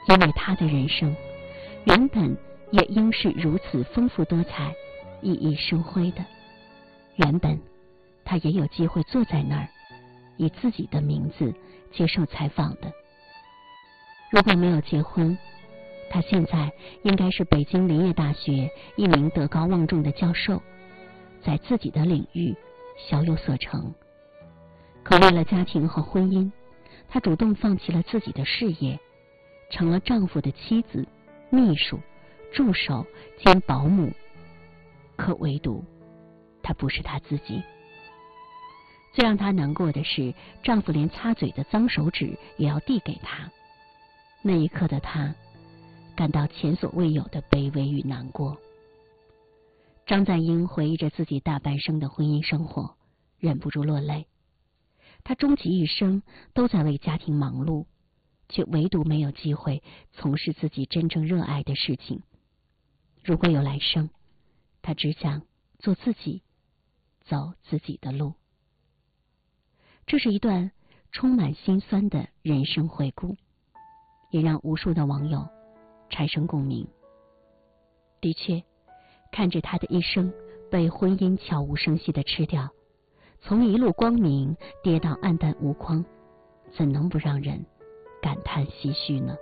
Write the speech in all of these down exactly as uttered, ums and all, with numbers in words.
因为他的人生原本也应是如此丰富多彩、熠熠生辉的。原本他也有机会坐在那儿，以自己的名字接受采访的。如果没有结婚，他现在应该是北京林业大学一名德高望重的教授，在自己的领域小有所成。可为了家庭和婚姻，他主动放弃了自己的事业，成了丈夫的妻子、秘书、助手兼保姆。可唯独她不是她自己。最让她难过的是，丈夫连擦嘴的脏手指也要递给她。那一刻的她感到前所未有的卑微与难过。张赞英回忆着自己大半生的婚姻生活，忍不住落泪。她终其一生都在为家庭忙碌，却唯独没有机会从事自己真正热爱的事情。如果有来生，她只想做自己，走自己的路。这是一段充满心酸的人生回顾，也让无数的网友产生共鸣。的确，看着她的一生被婚姻悄无声息地吃掉，从一路光明跌到暗淡无光，怎能不让人感叹唏嘘呢？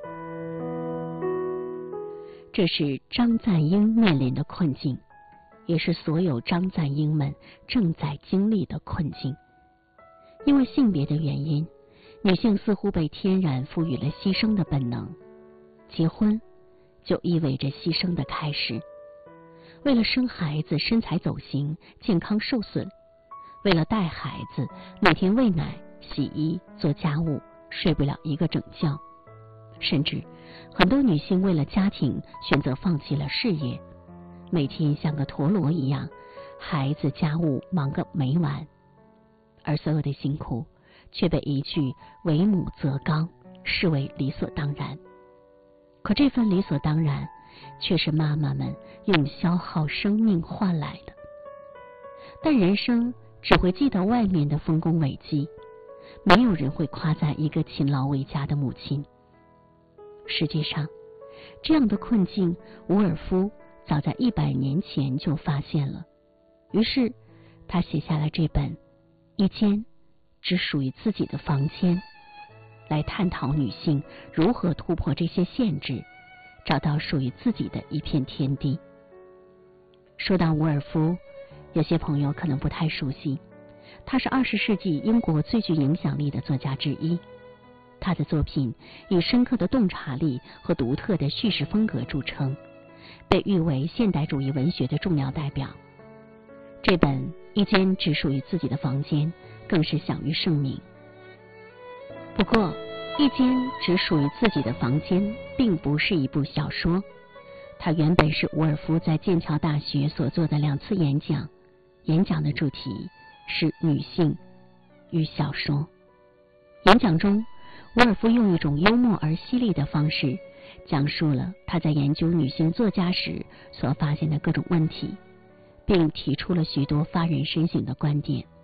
这是张赞英面临的困境，也是所有张赞英们正在经历的困境。因为性别的原因，女性似乎被天然赋予了牺牲的本能，结婚就意味着牺牲的开始。为了生孩子，身材走形，健康受损；为了带孩子，每天喂奶、洗衣、做家务，睡不了一个整觉。甚至很多女性为了家庭选择放弃了事业，每天像个陀螺一样，孩子家务忙个没完，而所有的辛苦却被一句为母则刚视为理所当然。可这份理所当然却是妈妈们用消耗生命换来的。但人生只会记得外面的丰功伟绩，没有人会夸赞一个勤劳为家的母亲。实际上，这样的困境伍尔夫早在一百年前就发现了，于是他写下了这本一间只属于自己的房间，来探讨女性如何突破这些限制，找到属于自己的一片天地。说到伍尔夫，有些朋友可能不太熟悉，他是二十世纪英国最具影响力的作家之一。他的作品以深刻的洞察力和独特的叙事风格著称，被誉为现代主义文学的重要代表。这本《一间只属于自己的房间》更是享誉盛名。不过，《一间只属于自己的房间》并不是一部小说，它原本是伍尔夫在剑桥大学所做的两次演讲，演讲的主题是女性与小说。演讲中，伍尔夫用一种幽默而犀利的方式，讲述了他在研究女性作家时所发现的各种问题，并提出了许多发人深省的观点。